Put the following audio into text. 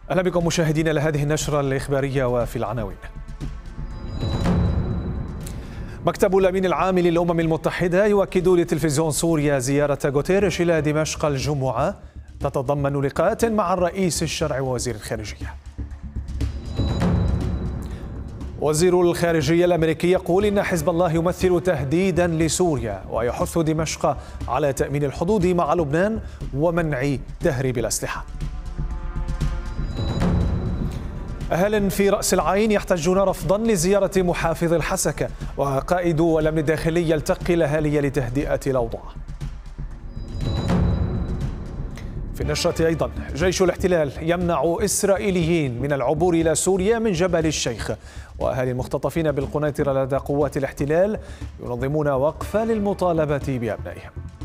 أهلا بكم مشاهدينا لهذه النشرة الإخبارية وفي العناوين. مكتب الأمين العام للأمم المتحدة يؤكد لتلفزيون سوريا زيارة غوتيريش إلى دمشق الجمعة تتضمن لقاءات مع الرئيس الشرعي ووزير الخارجية. وزير الخارجية الأمريكي يقول إن حزب الله يمثل تهديدا لسوريا ويحث دمشق على تأمين الحدود مع لبنان ومنع تهريب الأسلحة. أهل في رأس العين يحتجون رفضا لزيارة محافظ الحسكة، وقائد الأمن الداخلي يلتقي الأهالي لتهدئة الأوضاع. في النشرة أيضا جيش الاحتلال يمنع إسرائيليين من العبور إلى سوريا من جبل الشيخ، وأهالي المختطفين بالقنيطرة لدى قوات الاحتلال ينظمون وقفة للمطالبة بأبنائهم.